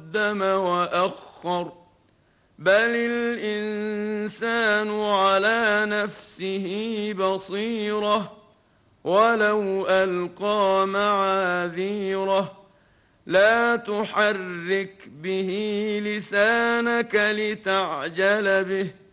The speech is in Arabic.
قدم وأخر بل الإنسان على نفسه بصيرة ولو ألقى معاذيره لا تحرك به لسانك لتعجل به